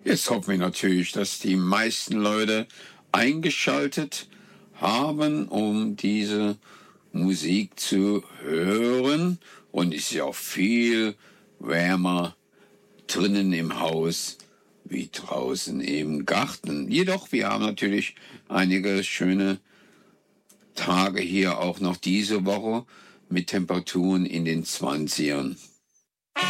Jetzt hoffen wir natürlich, dass die meisten Leute eingeschaltet haben, um diese Musik zu hören. Und es ist ja auch viel wärmer drinnen im Haus wie draußen im Garten. Jedoch, wir haben natürlich einige schöne Tage hier auch noch diese Woche mit Temperaturen in den 20ern.